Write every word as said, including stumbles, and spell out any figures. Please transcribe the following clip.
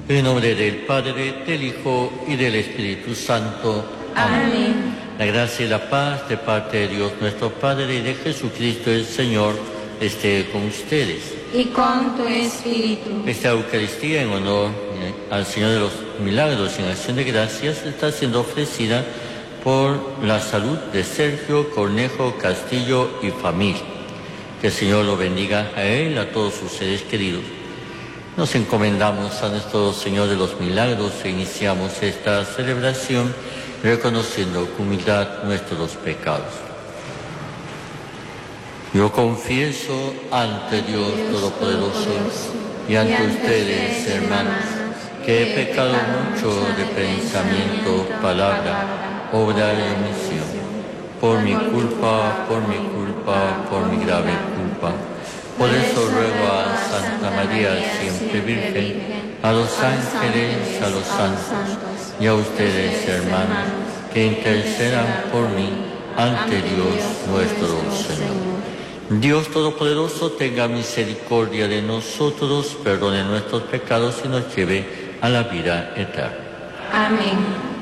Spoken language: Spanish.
En nombre del Padre, del Hijo y del Espíritu Santo. Amén. Amén. La gracia y la paz de parte de Dios nuestro Padre y de Jesucristo el Señor esté con ustedes. Y con tu espíritu. Esta Eucaristía en honor eh, al Señor de los Milagros y en acción de gracias está siendo ofrecida por la salud de Sergio Cornejo Castillo y familia. Que el Señor lo bendiga a él, a todos sus seres queridos. Nos encomendamos a nuestro Señor de los Milagros e iniciamos esta celebración reconociendo con humildad nuestros pecados. Yo confieso ante Dios Todopoderoso y ante ustedes, hermanos, que he pecado mucho de pensamiento, palabra, obra y omisión. Por mi culpa, por mi culpa, por mi grave culpa. Por eso ruego a Santa María, siempre Virgen, a los ángeles, a los santos y a ustedes, hermanos, que intercedan por mí ante Dios nuestro Señor. Dios Todopoderoso tenga misericordia de nosotros, perdone nuestros pecados y nos lleve a la vida eterna. Amén.